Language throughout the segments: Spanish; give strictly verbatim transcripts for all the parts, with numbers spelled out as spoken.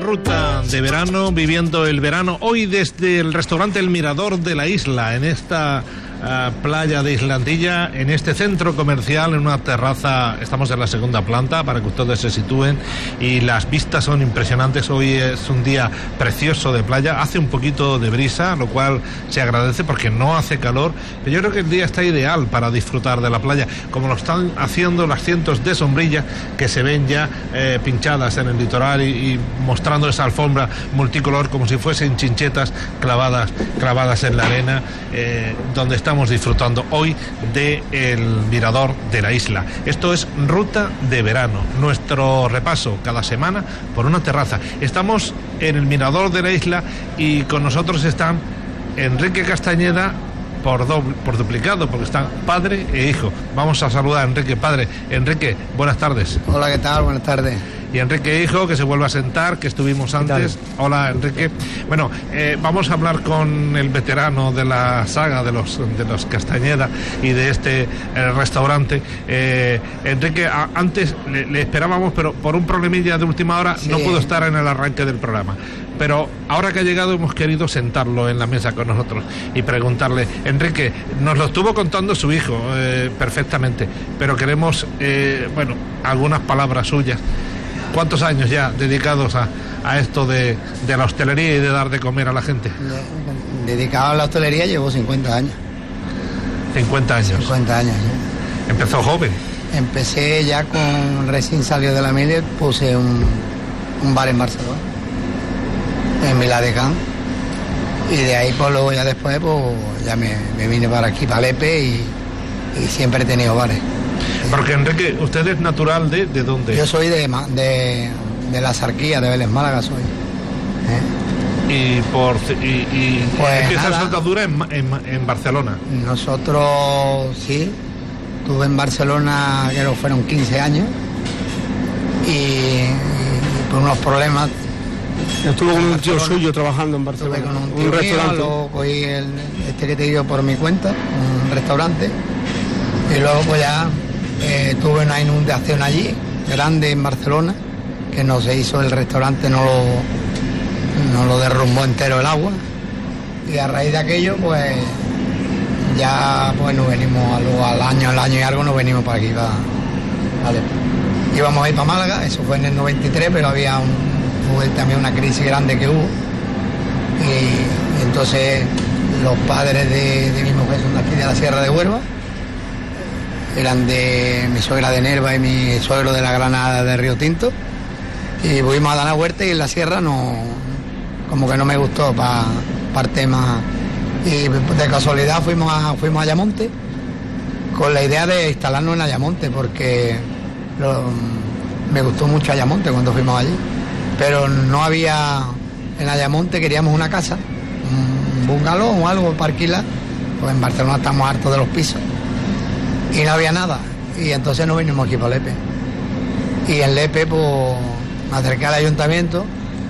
ruta de verano, viviendo el verano, hoy desde el restaurante El Mirador de la Isla, en esta uh, playa de Islandilla, en este centro comercial, en una terraza. Estamos en la segunda planta para que ustedes se sitúen, y las vistas son impresionantes. Hoy es un día precioso de playa, hace un poquito de brisa, lo cual se agradece porque no hace calor, pero yo creo que el día está ideal para disfrutar de la playa, como lo están haciendo las cientos de sombrillas que se ven ya eh, pinchadas en el litoral y, y mostrando esa alfombra multicolor como si fuesen chinchetas clavadas, clavadas en la arena, eh, donde estamos disfrutando hoy del Mirador de la Isla. Esto es Ruta de Verano, nuestro repaso cada semana por una terraza. Estamos en el Mirador de la Isla y con nosotros están Enrique Castañeda por doble, por duplicado, porque están padre e hijo. Vamos a saludar a Enrique, padre. Enrique, buenas tardes. Hola, ¿qué tal? Buenas tardes. Y Enrique hijo, que se vuelve a sentar, que estuvimos antes. Hola, Enrique. Bueno, eh, vamos a hablar con el veterano de la saga de los de los Castañeda y de este eh, restaurante. Eh, Enrique, a, antes le, le esperábamos, pero por un problemilla de última hora sí. No pudo estar en el arranque del programa. Pero ahora que ha llegado hemos querido sentarlo en la mesa con nosotros y preguntarle. Enrique, nos lo estuvo contando su hijo eh, perfectamente, pero queremos, eh, bueno, algunas palabras suyas. ¿Cuántos años ya dedicados a, a esto de, de la hostelería y de dar de comer a la gente? Dedicado a la hostelería llevo cincuenta años. cincuenta años. cincuenta años, sí. ¿Empezó joven? Empecé ya con, recién salió de la Miller, puse un, un bar en Barcelona, en Viladecans, y de ahí pues luego ya después pues ya me, me vine para aquí, para Lepe, y, y siempre he tenido bares. Porque Enrique, ¿usted es natural de, de dónde? Yo soy de, de, de la Zarquía, de Vélez Málaga soy. ¿Eh? Y por y, y pues empieza nada, la soldadura en, en, en Barcelona. Nosotros sí, estuve en Barcelona, creo que fueron quince años, y, y por unos problemas. Estuvo con un tío suyo trabajando en Barcelona. Estuve con un tío un mío, restaurante. luego cogí el, este que te digo por mi cuenta, un restaurante, y luego pues ya eh, tuve una inundación allí, grande en Barcelona, que no se hizo el restaurante, no lo, no lo derrumbó entero el agua, y a raíz de aquello pues ya pues nos venimos a lo, al año, al año y algo nos venimos para aquí, para, vale. Íbamos a ir para Málaga, eso fue en el noventa y tres, pero había un, fue también una crisis grande que hubo, y, y entonces los padres de, de mi mujer son de aquí de la Sierra de Huelva, eran de mi suegra de Nerva y mi suegro de la Granada de Río Tinto, y fuimos a dar la huerta, y en la sierra no, como que no me gustó para pa el tema, y de casualidad fuimos a, fuimos a Ayamonte con la idea de instalarnos en Ayamonte, porque lo, me gustó mucho Ayamonte cuando fuimos allí, pero no había en Ayamonte, queríamos una casa, un bungalow o algo para alquilar, pues en Barcelona estamos hartos de los pisos y no había nada, y entonces nos vinimos aquí para Lepe, y en Lepe pues me acerqué al ayuntamiento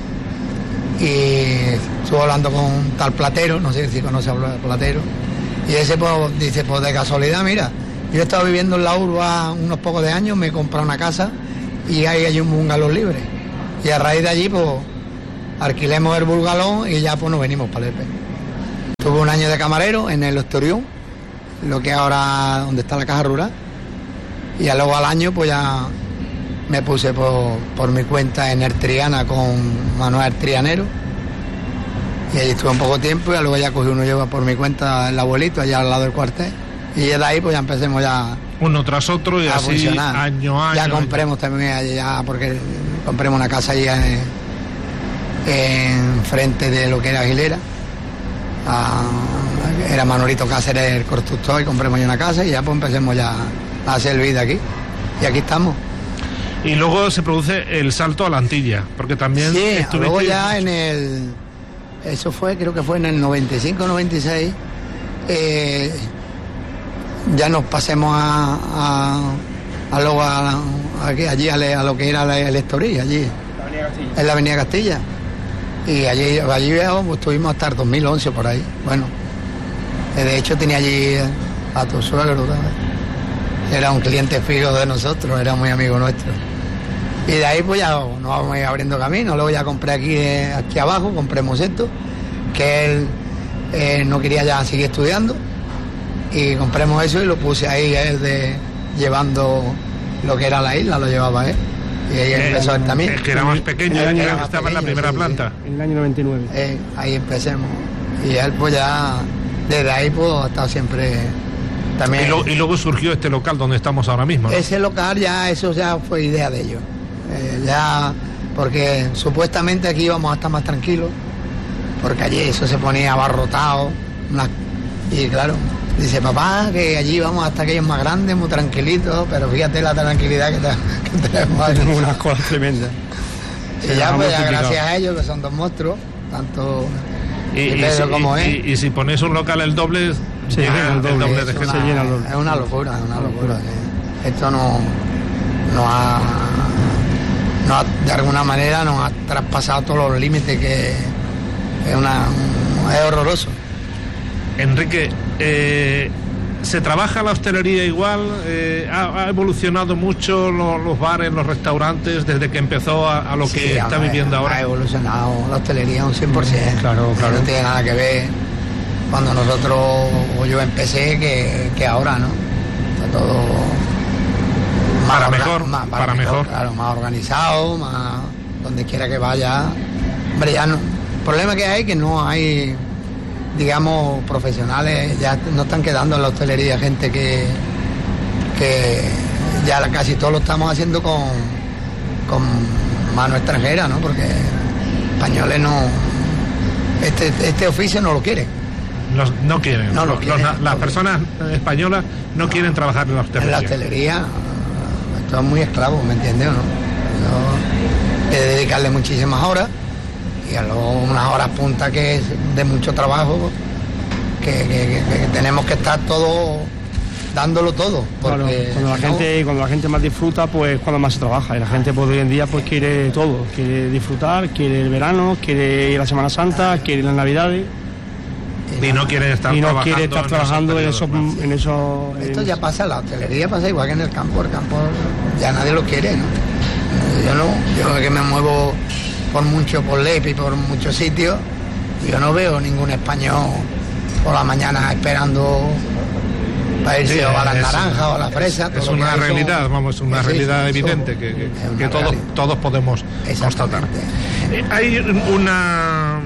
y estuve hablando con un tal Platero, no sé si conoce a Platero, y ese pues dice, pues de casualidad, mira, yo he estado viviendo en la urba unos pocos de años, me he comprado una casa y ahí hay un bungalow libre, y a raíz de allí pues alquilemos el bungalow y ya pues nos venimos para Lepe. Tuve un año de camarero en el Estorión, lo que ahora donde está la caja rural, y luego al año pues ya me puse por, por mi cuenta en el Triana con Manuel Trianero, y allí estuve un poco tiempo, y luego ya cogí uno, lleva por mi cuenta el abuelito allá al lado del cuartel, y ya de ahí pues ya empecemos ya uno tras otro y a así funcionar. año a año. Ya compremos también allá, porque compremos una casa allá en, en frente de lo que era Aguilera. A, era Manolito Cáceres el constructor, y compremos ya una casa, y ya pues empecemos ya a hacer vida aquí, y aquí estamos. Y luego se produce el salto a la Antilla, porque también sí, estuviste... luego ya en el, eso fue, creo que fue en el noventa y cinco noventa y seis, eh, ya nos pasemos a, a, a luego a, a, allí a, a lo que era la, el Estoril, allí en la Avenida Castilla, y allí, allí pues, estuvimos hasta el dos mil once por ahí. Bueno, de hecho tenía allí a tu suegro, ¿sabes? Era un cliente fijo de nosotros, era muy amigo nuestro. Y de ahí pues ya nos vamos a ir abriendo camino. Luego ya compré aquí, eh, aquí abajo, compré Moseto, que él eh, no quería ya seguir estudiando. Y compremos eso y lo puse ahí él de, llevando lo que era la isla, lo llevaba él. Y ahí eh, empezó él también. El que era más pequeño, el que estaba pequeño, en la primera sí, planta. Sí. En el año noventa y nueve. Eh, ahí empecemos. Y él pues ya, desde ahí pues ha estado siempre también. Y, lo, y luego surgió este local donde estamos ahora mismo, ¿no? Ese local ya, eso ya fue idea de ellos. Eh, ya, porque supuestamente aquí íbamos a estar más tranquilos, porque allí eso se ponía abarrotado. Una, y claro, dice papá que allí vamos hasta aquellos más grandes, muy tranquilitos, pero fíjate la tranquilidad que, te, que tenemos aquí. Tenemos unas colas tremendas. Y ya, pues ya gracias a ellos, que son dos monstruos, tanto y, y, Pedro si, como y, él. Y, y si pones un local el doble, se llena el doble, el doble de es, gente. una, se llena el doble. Es una locura, es una locura. Sí. Esto no, no ha, no ha, de alguna manera nos ha traspasado todos los límites, que es, una, es horroroso. Enrique, eh, ¿se trabaja la hostelería igual? Eh, ha, ¿Ha evolucionado mucho los, los bares, los restaurantes desde que empezó a, a lo que sí, está ver, viviendo ahora? Ha evolucionado la hostelería un cien por ciento. Claro, claro. No tiene nada que ver cuando nosotros o yo empecé que, que ahora, ¿no? Está todo más para orga, mejor, más, para, para mejor, mejor. Claro, más organizado, más donde quiera que vaya. Hombre, ya no. El problema que hay es que no hay, digamos, profesionales, ya no están quedando en la hostelería gente que, que ya casi todo lo estamos haciendo con, con mano extranjera, ¿no? Porque españoles no, este, este oficio no lo quieren. Los, no quieren, no lo los, quieren los, las no personas quieren. españolas no quieren trabajar en la hostelería. En la hostelería, esto es muy esclavo, ¿me entiendes o no? Yo, hay que dedicarle muchísimas horas, y a luego unas horas punta que es de mucho trabajo, que, que, que, que tenemos que estar todos dándolo todo. Porque claro, cuando la no, gente cuando la gente más disfruta, pues cuando más se trabaja, y la gente pues hoy en día pues quiere todo, quiere disfrutar, quiere el verano, quiere ir a la Semana Santa, quiere ir las Navidades. Y no quiere estar y no trabajando, quiere estar en, trabajando en esos esos, en esos esto en ya pasa, la hostelería pasa igual que en el campo. El campo ya nadie lo quiere, ¿no? Yo no, yo que me muevo por mucho, por Lepe y por muchos sitios, yo no veo ningún español por la mañana esperando para irse sí, o a las naranjas o a las fresas. Es una realidad, son, vamos, una sí, realidad sí, evidente que, que, que todos, todos podemos constatar. Eh, hay una...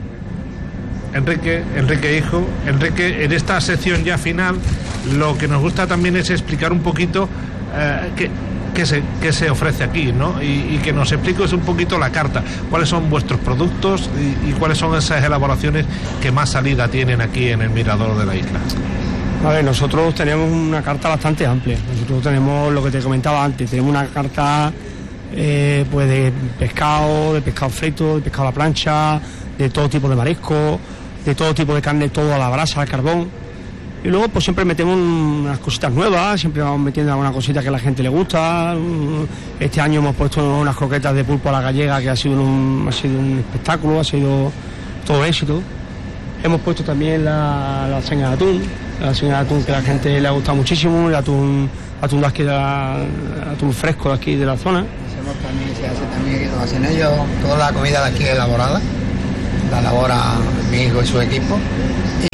Enrique, Enrique hijo, Enrique, en esta sección ya final, lo que nos gusta también es explicar un poquito eh, qué, qué, se, qué se ofrece aquí, ¿no? Y, y que nos expliques un poquito la carta, cuáles son vuestros productos y, y cuáles son esas elaboraciones que más salida tienen aquí en el Mirador de la Isla. A ver, nosotros tenemos una carta bastante amplia. Nosotros tenemos lo que te comentaba antes, tenemos una carta eh, pues de pescado, de pescado frito, de pescado a la plancha, de todo tipo de marisco, de todo tipo de carne, todo a la brasa, al carbón. Y luego pues siempre metemos unas cositas nuevas, siempre vamos metiendo alguna cosita que a la gente le gusta. Este año hemos puesto unas croquetas de pulpo a la gallega, que ha sido un, ha sido un espectáculo, ha sido todo éxito. Hemos puesto también la, la lasaña de atún, la lasaña de atún que a la gente le ha gustado muchísimo, el atún, atún de aquí, de la, atún fresco de aquí de la zona. Hacemos también, se hace también, lo hacen ellos, toda la comida de aquí elaborada, la elabora mi hijo y su equipo. Y,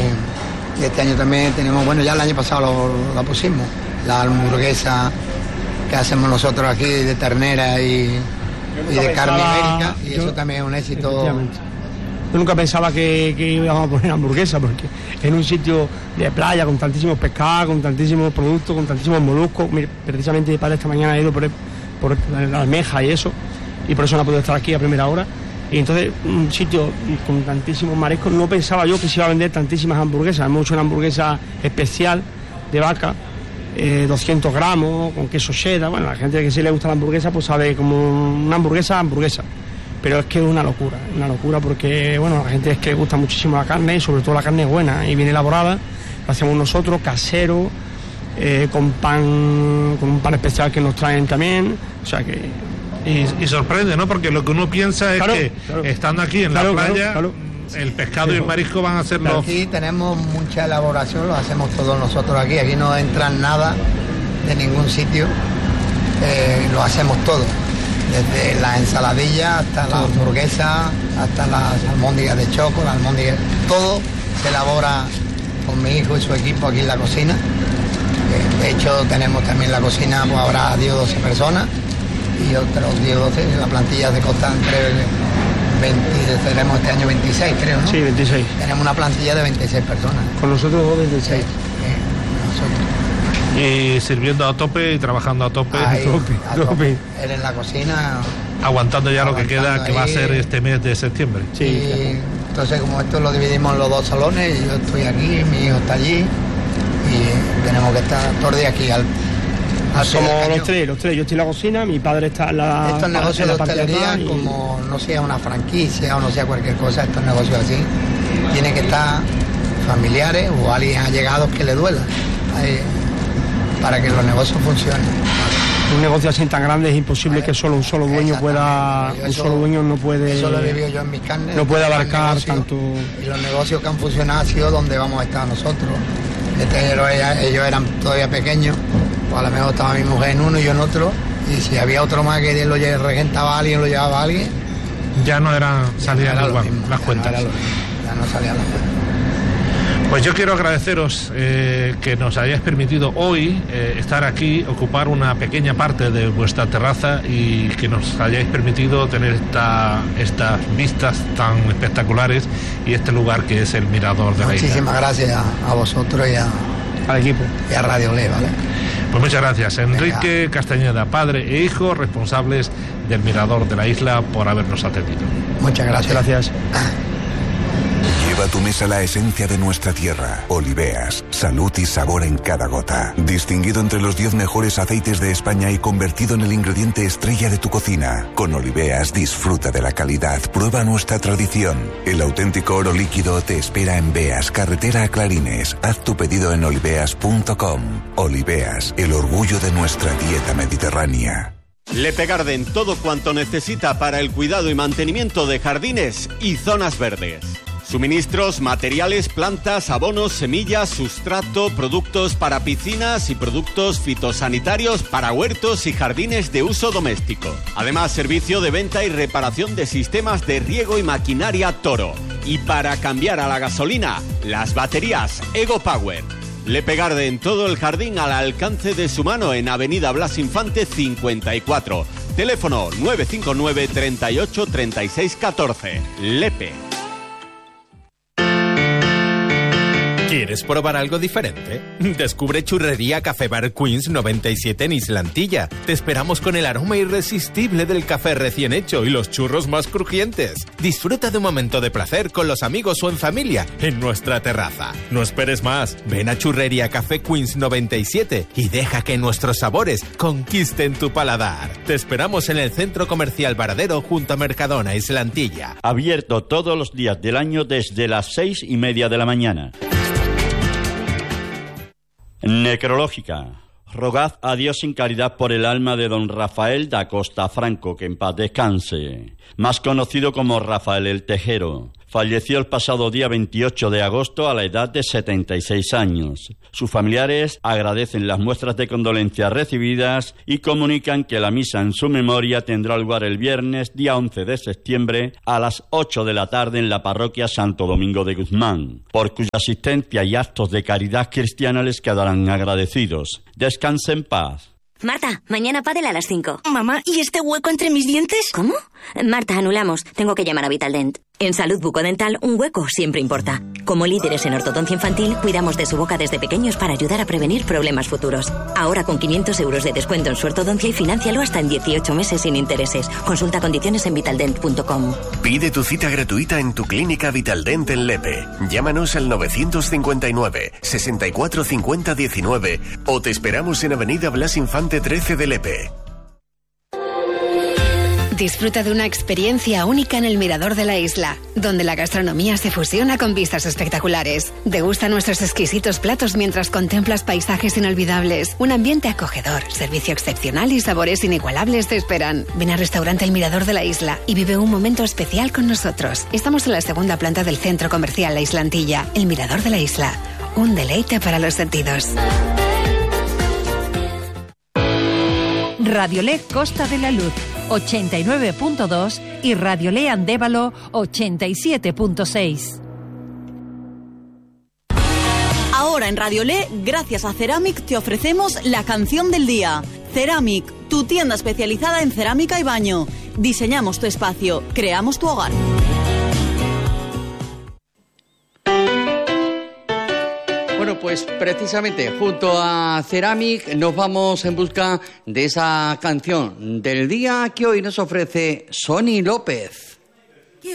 y este año también tenemos, bueno, ya el año pasado lo, la pusimos, la hamburguesa que hacemos nosotros aquí de ternera y, y de carne ibérica, y yo, eso también es un éxito. Yo nunca pensaba que, que íbamos a poner hamburguesa, porque en un sitio de playa con tantísimos pescados, con tantísimos productos, con tantísimos moluscos. Mira, precisamente mi padre esta mañana ha ido por, el, por la almeja y eso, y por eso no ha podido estar aquí a primera hora. Y entonces, un sitio con tantísimos mariscos, no pensaba yo que se iba a vender tantísimas hamburguesas. Hemos hecho una hamburguesa especial de vaca, eh, doscientos gramos, con queso cheddar. Bueno, la gente que sí le gusta la hamburguesa, pues sabe como una hamburguesa, hamburguesa. Pero es que es una locura, una locura porque, bueno, a la gente es que le gusta muchísimo la carne, y sobre todo la carne buena y bien elaborada. Lo hacemos nosotros, casero, eh, con pan, con un pan especial que nos traen también. O sea que... Y, y sorprende, ¿no? Porque lo que uno piensa es claro, que claro. estando aquí en claro, la playa, claro, claro. el pescado sí, y el marisco van a ser los... Aquí tenemos mucha elaboración, lo hacemos todos nosotros aquí. Aquí no entra nada de ningún sitio, eh, lo hacemos todo. desde la ensaladilla hasta la hamburguesa, hasta las almóndigas de choco, las almóndigas, todo se elabora con mi hijo y su equipo aquí en la cocina. De hecho, tenemos también la cocina, pues habrá diez o doce personas y otros diez o doce, la plantilla se consta entre veinte, tenemos este año veintiséis, creo, ¿no? Sí, veintiséis. Tenemos una plantilla de veintiséis personas. Con nosotros dos veintiséis. Sí, nosotros. Y sirviendo a tope y trabajando a tope. Ahí, a tope, a tope. tope. Él en la cocina. Aguantando ya aguantando lo que queda, que va a ser este mes de septiembre. Sí. Y entonces, como esto lo dividimos en los dos salones, yo estoy aquí, mi hijo está allí y tenemos que estar todos los días aquí al. Somos los tres, los tres. Yo estoy en la cocina, mi padre está en la. Estos negocios de hostelería, y... como no sea una franquicia o no sea cualquier cosa, estos negocios así, tienen que estar familiares o alguien allegados que le duela. Ahí, para que los negocios funcionen. Un negocio así tan grande es imposible vale. que solo un solo dueño pueda, un eso, solo dueño no puede. Eso lo he vivido yo en mis carnes. No puede abarcar negocios, tanto. Y los negocios que han funcionado ha sido donde vamos a estar nosotros. Este, ellos eran todavía pequeños, pues a lo mejor estaba mi mujer en uno y yo en otro, y si había otro más que lo regentaba a alguien, lo llevaba a alguien. Ya no era salían no era igual mismo, las ya cuentas. No era lo mismo, ya no salían las cuentas. Pues yo quiero agradeceros eh, que nos hayáis permitido hoy eh, estar aquí, ocupar una pequeña parte de vuestra terraza y que nos hayáis permitido tener esta, estas vistas tan espectaculares y este lugar que es el Mirador de la Isla. Muchísimas gracias a, a vosotros y a, al equipo y a Radio Le, ¿vale? Pues muchas gracias, Enrique Venga. Castañeda, padre e hijo, responsables del Mirador de la Isla, por habernos atendido. Muchas gracias. Gracias. Lleva a tu mesa la esencia de nuestra tierra. Oliveas, salud y sabor en cada gota. Distinguido entre los diez mejores aceites de España y convertido en el ingrediente estrella de tu cocina. Con Oliveas disfruta de la calidad, prueba nuestra tradición. El auténtico oro líquido te espera en Beas, carretera a Clarines. Haz tu pedido en oliveas punto com. Oliveas, el orgullo de nuestra dieta mediterránea. Lepe Garden, todo cuanto necesita para el cuidado y mantenimiento de jardines y zonas verdes. Suministros, materiales, plantas, abonos, semillas, sustrato, productos para piscinas y productos fitosanitarios para huertos y jardines de uso doméstico. Además, servicio de venta y reparación de sistemas de riego y maquinaria Toro. Y para cambiar a la gasolina, las baterías Ego Power. Lepe Garden, todo el jardín al alcance de su mano en Avenida Blas Infante cincuenta y cuatro. Teléfono nueve cinco nueve, treinta y ocho, treinta y seis, catorce. Lepe. ¿Quieres probar algo diferente? Descubre Churrería Café Bar Queens noventa y siete en Islantilla. Te esperamos con el aroma irresistible del café recién hecho y los churros más crujientes. Disfruta de un momento de placer con los amigos o en familia en nuestra terraza. No esperes más. Ven a Churrería Café Queens noventa y siete y deja que nuestros sabores conquisten tu paladar. Te esperamos en el Centro Comercial Varadero junto a Mercadona, Islantilla. Abierto todos los días del año desde las seis y media de la mañana. Necrológica. Rogad a Dios sin caridad por el alma de don Rafael da Costa Franco, que en paz descanse, más conocido como Rafael el Tejero. Falleció el pasado día veintiocho de agosto a la edad de setenta y seis años. Sus familiares agradecen las muestras de condolencia recibidas y comunican que la misa en su memoria tendrá lugar el viernes, día once de septiembre, a las ocho de la tarde en la parroquia Santo Domingo de Guzmán, por cuya asistencia y actos de caridad cristiana les quedarán agradecidos. Descanse en paz. Marta, mañana pádel a las cinco. Mamá, ¿y este hueco entre mis dientes? ¿Cómo? Marta, anulamos. Tengo que llamar a Vitaldent. En salud bucodental, un hueco siempre importa. Como líderes en ortodoncia infantil, cuidamos de su boca desde pequeños para ayudar a prevenir problemas futuros. Ahora con quinientos euros de descuento en su ortodoncia y financialo hasta en dieciocho meses sin intereses. Consulta condiciones en vitaldent punto com. Pide tu cita gratuita en tu clínica Vitaldent en Lepe. Llámanos al novecientos cincuenta y nueve, sesenta y cuatro cincuenta diecinueve o te esperamos en Avenida Blas Infante trece de Lepe. Disfruta de una experiencia única en el Mirador de la Isla, donde la gastronomía se fusiona con vistas espectaculares. Degusta nuestros exquisitos platos mientras contemplas paisajes inolvidables, un ambiente acogedor, servicio excepcional y sabores inigualables te esperan. Ven al restaurante El Mirador de la Isla y vive un momento especial con nosotros. Estamos en la segunda planta del Centro Comercial La Islantilla. El Mirador de la Isla, un deleite para los sentidos. Radiolec Costa de la Luz. ochenta y nueve punto dos y Radio Lea Andévalo ochenta y siete punto seis. Ahora en Radio Le, gracias a Ceramic, te ofrecemos la canción del día. Ceramic, tu tienda especializada en cerámica y baño. Diseñamos tu espacio, creamos tu hogar. Bueno, pues precisamente junto a Ceramic nos vamos en busca de esa canción del día que hoy nos ofrece Sony López.